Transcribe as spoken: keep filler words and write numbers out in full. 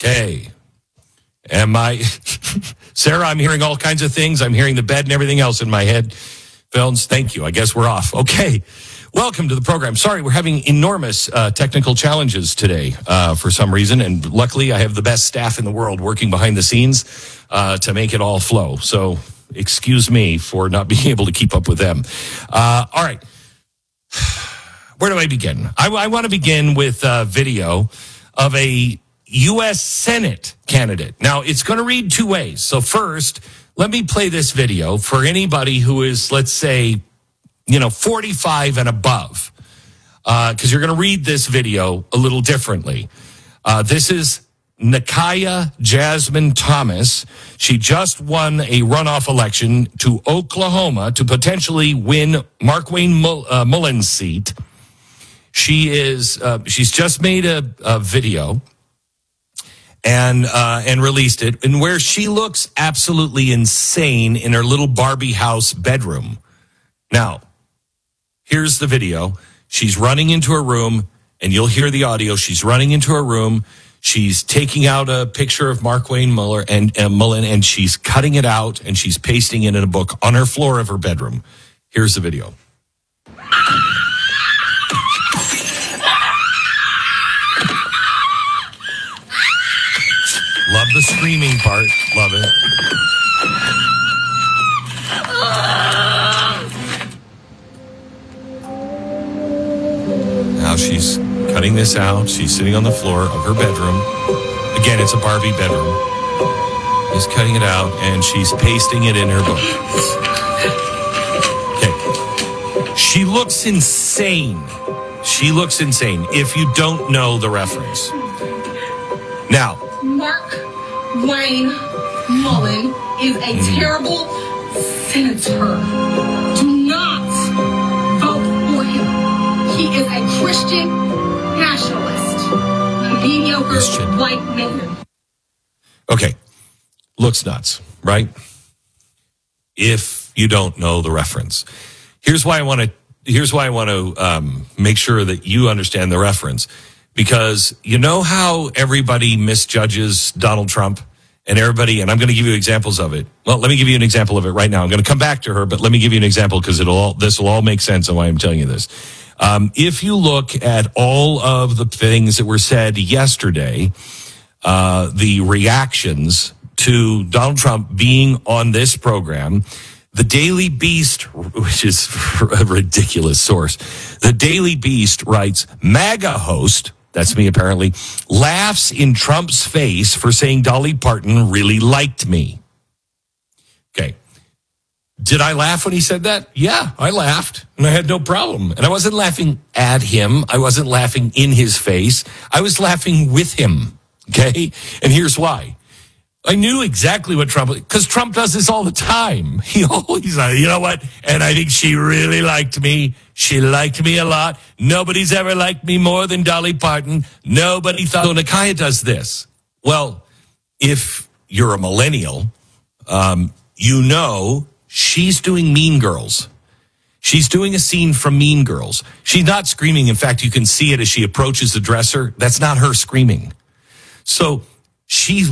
Okay. Am I, Sarah, I'm hearing all kinds of things. I'm hearing the bed and everything else in my head. Phones, thank you. I guess we're off. Okay. Welcome to the program. Sorry, we're having enormous uh, technical challenges today uh, for some reason. And luckily, I have the best staff in the world working behind the scenes uh, to make it all flow. So excuse me for not being able to keep up with them. Uh, all right. Where do I begin? I, I want to begin with a video of a U S Senate candidate. Now, it's going to read two ways. So first, let me play this video for anybody who is, let's say, you know, forty-five and above, because uh, you're going to read this video a little differently. Uh, this is Nikaya Jasmine Thomas. She just won a runoff election to Oklahoma to potentially win Markwayne Mull- uh, Mullen's seat. She is, uh, she's just made a, a video and uh, and released it, and where she looks absolutely insane in her little Barbie house bedroom. Now, here's the video. She's running into her room, and you'll hear the audio. She's running into her room. She's taking out a picture of Markwayne Muller and uh, Mullen, and she's cutting it out, and she's pasting it in a book on her floor of her bedroom. Here's the video. Love the screaming part. Love it. Now she's cutting this out. She's sitting on the floor of her bedroom. Again, it's a Barbie bedroom. She's cutting it out, and she's pasting it in her book. Okay. She looks insane. She looks insane if you don't know the reference. Now, Markwayne Mullen is a mm. terrible senator. Do not vote for him. He is a Christian nationalist, a mediocre Christian. white man. Okay, looks nuts, right? If you don't know the reference, here's why I want to. Here's why I want to um, make sure that you understand the reference. Because you know how everybody misjudges Donald Trump and everybody, and I'm going to give you examples of it. Well, let me give you an example of it right now. I'm going to come back to her, but let me give you an example because it'll all, this will all make sense on why I'm telling you this. Um, if you look at all of the things that were said yesterday, uh, the reactions to Donald Trump being on this program, the Daily Beast, which is a ridiculous source, the Daily Beast writes, MAGA host, that's me apparently, laughs in Trump's face for saying Dolly Parton really liked me. Okay. Did I laugh when he said that? Yeah, I laughed, and I had no problem. And I wasn't laughing at him. I wasn't laughing in his face. I was laughing with him, okay? And here's why. I knew exactly what Trump, because Trump does this all the time. He always, you know what? And I think she really liked me. She liked me a lot. Nobody's ever liked me more than Dolly Parton. Nobody thought, so Nikaya does this. Well, if you're a millennial, um, you know she's doing Mean Girls. She's doing a scene from Mean Girls. She's not screaming. In fact, you can see it as she approaches the dresser. That's not her screaming. So she